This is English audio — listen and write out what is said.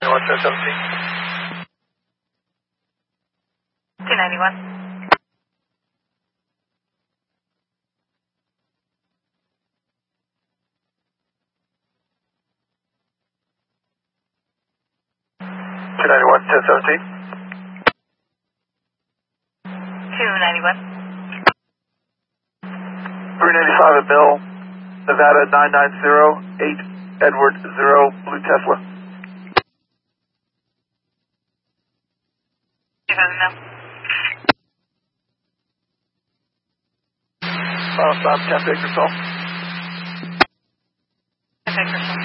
What's that, 17? 291. What's 1017? 291. 395 at Mill, Nevada 9908, Edward 0, Blue Tesla. 200 Final stop, 10 Bakersfield. 10 Bakersfield.